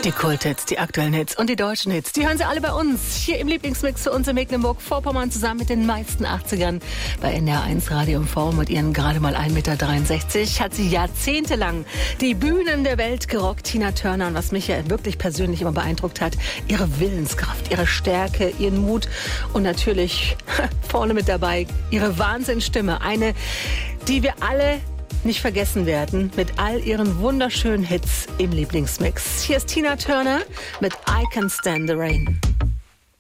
Die Kulthits, die aktuellen Hits und die deutschen Hits, die hören Sie alle bei uns. Hier im Lieblingsmix für uns in Mecklenburg-Vorpommern zusammen mit den meisten 80ern. Bei NDR 1 Radio und V mit ihren gerade mal 1,63 Meter hat sie jahrzehntelang die Bühnen der Welt gerockt. Tina Turner. Und was mich ja wirklich persönlich immer beeindruckt hat, ihre Willenskraft, ihre Stärke, ihren Mut und natürlich vorne mit dabei ihre Wahnsinnsstimme. Eine, die wir alle nicht vergessen werden, mit all ihren wunderschönen Hits im Lieblingsmix. Hier ist Tina Turner mit I Can Stand the Rain.